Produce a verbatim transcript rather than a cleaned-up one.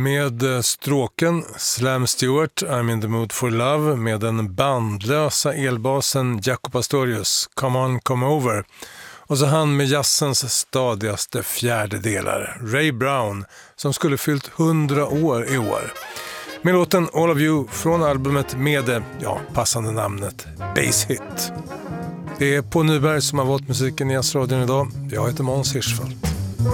Med stråken Slam Stewart, I'm in the mood for love, med den bandlösa elbasen Jaco Pastorius, Come on, come over. Och så han med jazzens stadigaste fjärdedelar, Ray Brown, som skulle fyllt hundra år i år. Med låten All of You från albumet med det, ja, passande namnet Bass Hit. Det är på Nyberg som har valt musiken i Jazzradion idag. Jag heter Måns Hirschfeldt.